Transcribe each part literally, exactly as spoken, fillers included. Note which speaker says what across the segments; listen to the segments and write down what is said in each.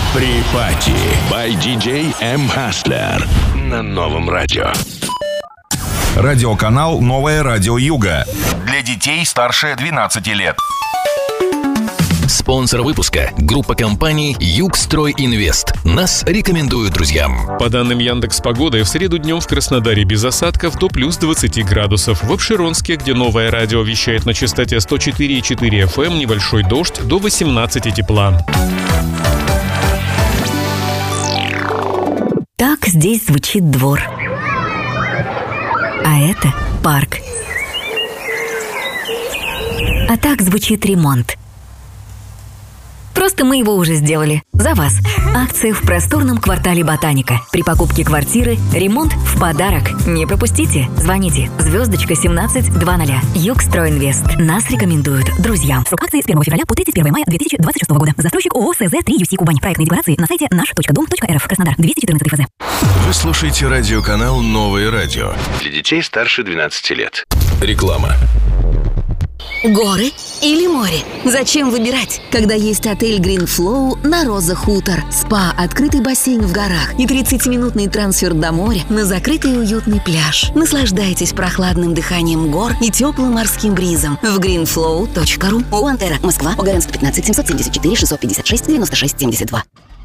Speaker 1: Припати by ди джей эм Hustler на Новом радио.
Speaker 2: Радиоканал «Новое радио Юга». Для детей старше двенадцати лет.
Speaker 3: Спонсор выпуска – группа компаний «Югстройинвест». Нас рекомендуют друзьям.
Speaker 4: По данным Яндекс.Погоды, в среду днем в Краснодаре без осадков до плюс двадцати градусов. В Обширонске, где Новое радио вещает на частоте сто четыре и четыре эф эм, небольшой дождь, до восемнадцати тепла.
Speaker 5: Так здесь звучит двор. А это парк. А так звучит ремонт. Просто мы его уже сделали. За вас. Акция в просторном квартале «Ботаника». При покупке квартиры ремонт в подарок. Не пропустите. Звоните. Звездочка семнадцать двадцать. Югстройинвест. Нас рекомендуют друзьям. Срок акции с первого февраля по тридцать первого мая две тысячи двадцать шестого года. Застройщик ООО СЗ три ю си Кубань. Проектные декларации на сайте наш точка дом точка эр эф. Краснодар. двести четырнадцать эф зэ.
Speaker 1: Вы слушаете радиоканал «Новое радио». Для детей старше двенадцати лет. Реклама.
Speaker 6: Горы или море? Зачем выбирать, когда есть отель Green Flow на Роза Хутор? Спа, открытый бассейн в горах и тридцатиминутный трансфер до моря на закрытый и уютный пляж. Наслаждайтесь прохладным дыханием гор и теплым морским бризом в грин флоу точка ру. У Антера, Москва, Огаренск, пятнадцать, семьсот семьдесят четыре, шестьсот пятьдесят шесть, девяносто шесть семьдесят два.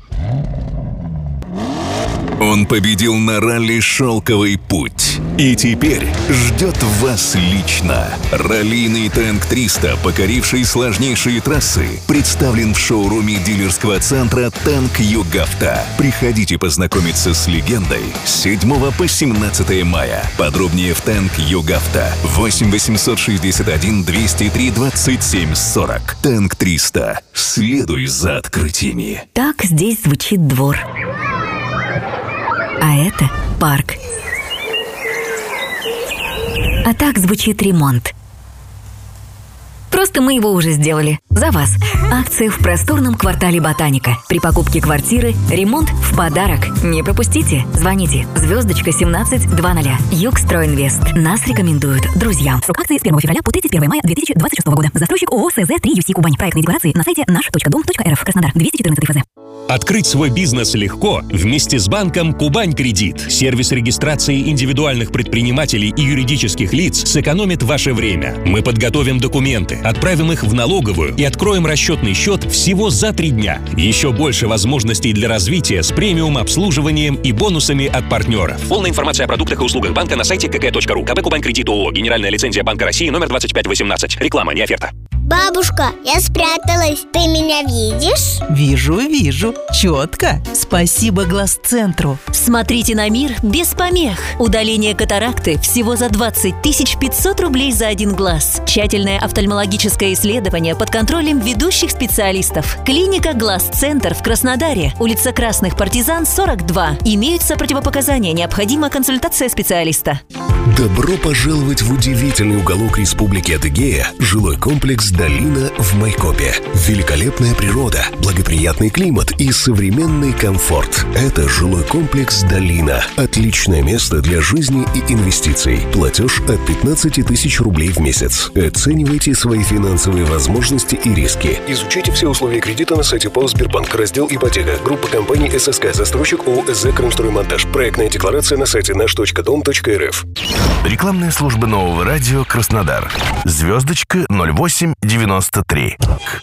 Speaker 7: Он победил на ралли «Шелковый путь» и теперь ждет вас лично. Раллийный Тэнк триста, покоривший сложнейшие трассы, представлен в шоуруме дилерского центра «Тэнк Югавто». Приходите познакомиться с легендой с седьмого по семнадцатое мая. Подробнее в «Тэнк Югавто». восемь восемьсот шестьдесят один двести три двадцать семь сорок. «Тэнк триста». Следуй за открытиями.
Speaker 5: Так здесь звучит двор. А это парк. А так звучит ремонт. Просто мы его уже сделали. За вас. Акция в просторном квартале «Ботаника». При покупке квартиры ремонт в подарок. Не пропустите. Звоните. Звездочка семнадцать двадцать. Югстройинвест. Нас рекомендуют друзьям. Срок акции с первого февраля по тридцать первого мая две тысячи двадцать шестого года. Застройщик ООО СЗ три ю си Кубань. Проектные декларации на сайте наш точка дом точка эр эф. Краснодар. двести четырнадцать эф зэ.
Speaker 8: Открыть свой бизнес легко вместе с банком «Кубань Кредит». Сервис регистрации индивидуальных предпринимателей и юридических лиц сэкономит ваше время. Мы подготовим документы, отправим их в налоговую и откроем расчетный счет всего за три дня. Еще больше возможностей для развития с премиум-обслуживанием и бонусами от партнеров. Полная информация о продуктах и услугах банка на сайте ка ка точка ру. КБ «Кубань Кредит» ООО. Генеральная лицензия Банка России номер двадцать пять восемнадцать. Реклама, не оферта.
Speaker 9: Бабушка, я спряталась. Ты меня видишь?
Speaker 10: Вижу, вижу. Четко. Спасибо Глазцентру.
Speaker 11: Смотрите на мир без помех. Удаление катаракты всего за двадцать тысяч пятьсот рублей за один глаз. Тщательное офтальмологическое исследование под контролем ведущих специалистов. Клиника «Глазцентр» в Краснодаре. Улица Красных Партизан, сорок два. Имеются противопоказания. Необходима консультация специалиста.
Speaker 7: Добро пожаловать в удивительный уголок Республики Адыгея, жилой комплекс «Долина» в Майкопе. Великолепная природа, благоприятный климат и современный комфорт. Это жилой комплекс «Долина». Отличное место для жизни и инвестиций. Платеж от пятнадцати тысяч рублей в месяц. Оценивайте свои финансовые возможности и риски. Изучите все условия кредита на сайте ПАО «Сбербанк». Раздел «Ипотека». Группа компаний ССК. Застройщик ООО СЗ «Крымстроймонтаж». Проектная декларация на сайте наш точка дом точка эр эф.
Speaker 1: Рекламная служба Нового радио Краснодар. Звездочка ноль восемь девяносто три.